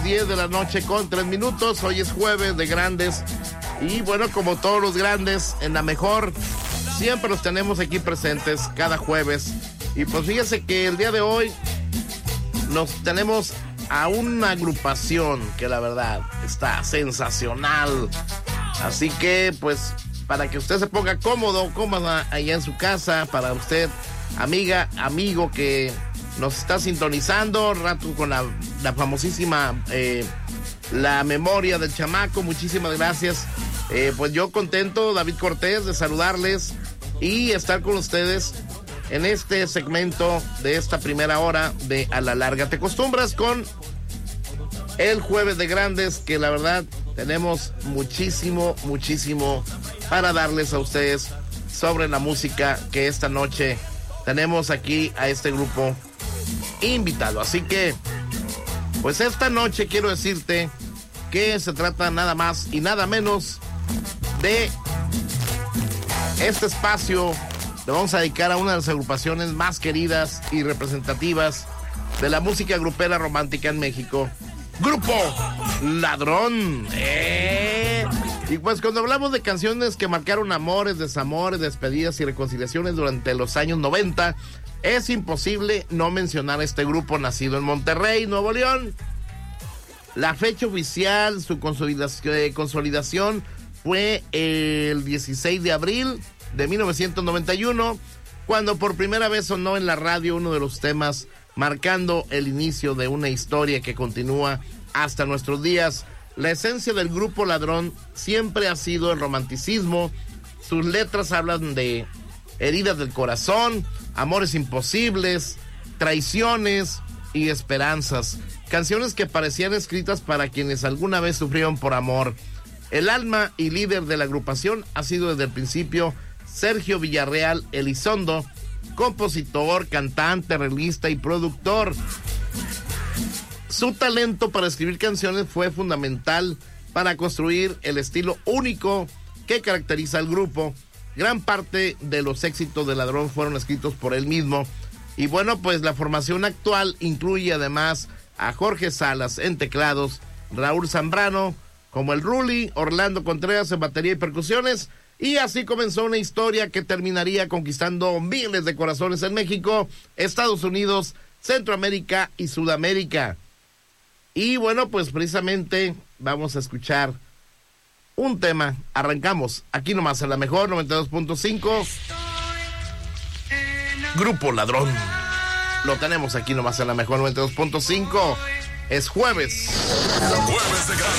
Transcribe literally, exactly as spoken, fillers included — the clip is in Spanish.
diez de la noche con tres minutos. Hoy es jueves de grandes. Y bueno, como todos los grandes, en la mejor, siempre los tenemos aquí presentes cada jueves. Y pues fíjense que el día de hoy nos tenemos a una agrupación que la verdad está sensacional. Así que pues para que usted se ponga cómodo, cómoda allá en su casa, para usted, amiga, amigo que nos está sintonizando, rato con la, la famosísima eh, La Memoria del Chamaco, muchísimas gracias. Eh, pues yo contento, David Cortés, de saludarles y estar con ustedes en este segmento de esta primera hora de A la Larga. Te acostumbras con el jueves de grandes, que la verdad tenemos muchísimo, muchísimo para darles a ustedes sobre la música que esta noche tenemos aquí a este grupo invitado. Así que, pues esta noche quiero decirte que se trata nada más y nada menos de este espacio. Le vamos a dedicar a una de las agrupaciones más queridas y representativas de la música grupera romántica en México, Grupo Ladrón. ¡Eh! Y pues cuando hablamos de canciones que marcaron amores, desamores, despedidas y reconciliaciones durante los años noventa, es imposible no mencionar a este grupo nacido en Monterrey, Nuevo León. La fecha oficial, su consolidación, eh, consolidación fue el dieciséis de abril de mil novecientos noventa y uno, cuando por primera vez sonó en la radio uno de los temas marcando el inicio de una historia que continúa hasta nuestros días. La esencia del Grupo Ladrón siempre ha sido el romanticismo. Sus letras hablan de heridas del corazón, amores imposibles, traiciones y esperanzas. Canciones que parecían escritas para quienes alguna vez sufrieron por amor. El alma y líder de la agrupación ha sido desde el principio Sergio Villarreal Elizondo, compositor, cantante, arreglista y productor. Su talento para escribir canciones fue fundamental para construir el estilo único que caracteriza al grupo. Gran parte de los éxitos de Ladrón fueron escritos por él mismo. Y bueno, pues la formación actual incluye además a Jorge Salas en teclados, Raúl Zambrano como el Ruli, Orlando Contreras en batería y percusiones. Y así comenzó una historia que terminaría conquistando miles de corazones en México, Estados Unidos, Centroamérica y Sudamérica. Y bueno, pues precisamente vamos a escuchar un tema. Arrancamos aquí nomás en la mejor noventa y dos punto cinco. Grupo Ladrón. Lo tenemos aquí nomás en la mejor noventa y dos punto cinco. Es jueves. Jueves de